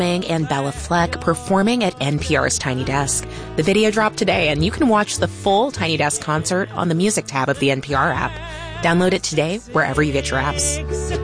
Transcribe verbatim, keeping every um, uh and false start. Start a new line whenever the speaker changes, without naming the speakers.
Bang and Bella Fleck performing at N P R's Tiny Desk. The video dropped today, and you can watch the full Tiny Desk concert on the Music tab of the N P R app. Download it today wherever you get your apps.